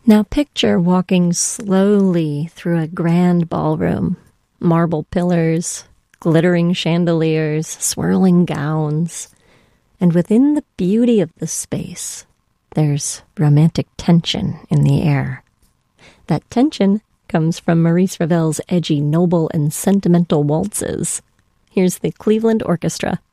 Now picture walking slowly through a grand ballroom. Marble pillars, glittering chandeliers, swirling gowns. And within the beauty of the space, there's romantic tension in the air. That tension comes from Maurice Ravel's edgy, noble, and sentimental waltzes. Here's the Cleveland Orchestra